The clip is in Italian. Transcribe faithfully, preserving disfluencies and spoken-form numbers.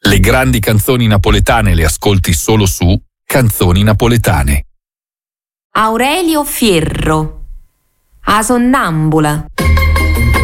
Le grandi canzoni napoletane le ascolti solo su Canzoni Napoletane. Aurelio Fierro, A sonnambula.